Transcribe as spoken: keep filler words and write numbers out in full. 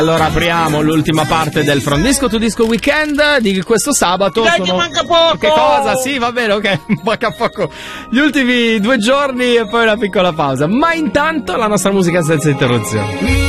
Allora apriamo l'ultima parte del From Disco to Disco Weekend di questo sabato. Dai, sono... che manca poco! Che cosa? Sì, va bene, ok, manca poco. Gli ultimi due giorni e poi una piccola pausa. Ma intanto la nostra musica senza interruzioni.